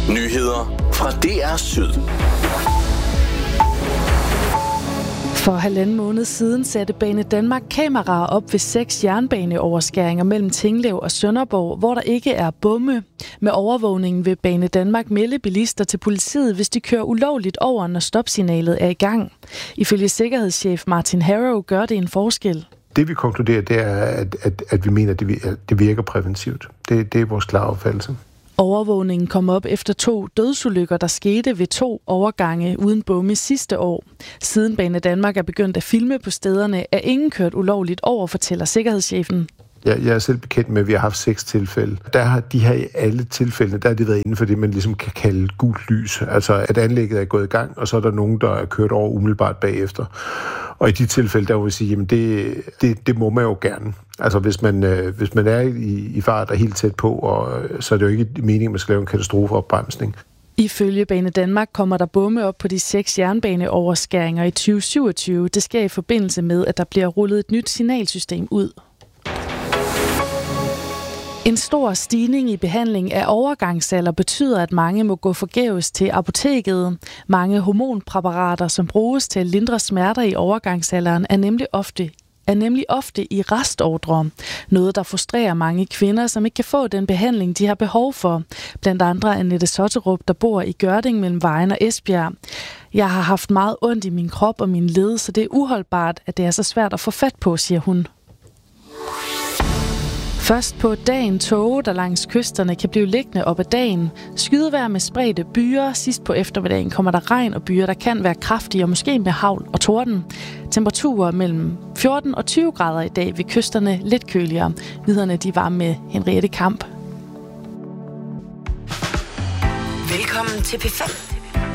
Nyheder fra DR Syd. For 1,5 måned siden satte Banedanmark kameraer op ved 6 jernbaneoverskæringer mellem Tinglev og Sønderborg, hvor der ikke er bomme. Med overvågningen vil Banedanmark melde bilister til politiet, hvis de kører ulovligt over, når stopsignalet er i gang. Ifølge sikkerhedschef Martin Harrow gør det en forskel. Det vi konkluderer, det er, at vi mener, at det virker præventivt. Det er vores klare opfattelse. Overvågningen kom op efter 2 dødsulykker, der skete ved 2 overgange uden bomme sidste år. Siden Banedanmark er begyndt at filme på stederne, er ingen kørt ulovligt over, fortæller sikkerhedschefen. Jeg er selv bekendt med, at vi har haft 6 tilfælde. Der har de her i alle tilfældene, der har det været inden for det, man ligesom kan kalde gult lys. Altså at anlægget er gået i gang, og så er der nogen, der er kørt over umiddelbart bagefter. Og i de tilfælde, der vil jeg sige, jamen det må man jo gerne. Altså hvis man er i fart og helt tæt på, og så er det jo ikke meningen, at man skal lave en katastrofeopbremsning. Ifølge Banedanmark kommer der bomme op på de 6 jernbaneoverskæringer i 2027. Det sker i forbindelse med, at der bliver rullet et nyt signalsystem ud. En stor stigning i behandling af overgangsalder betyder, at mange må gå forgæves til apoteket. Mange hormonpræparater, som bruges til at lindre smerter i overgangsalderen, er nemlig ofte i restordre. Noget, der frustrerer mange kvinder, som ikke kan få den behandling, de har behov for. Blandt andre Annette Sotterup, der bor i Gørding mellem Vejen og Esbjerg. Jeg har haft meget ondt i min krop og min led, så det er uholdbart, at det er så svært at få fat på, siger hun. Først på dagen tåge, der langs kysterne kan blive liggende op ad dagen. Skydevejr med spredte byer. Sidst på eftermiddagen kommer der regn og byer, der kan være kraftige og måske med hagl og torden. Temperaturer mellem 14 og 20 grader i dag ved kysterne lidt køligere. Nyhederne de var med Henriette Kamp. Velkommen til P5.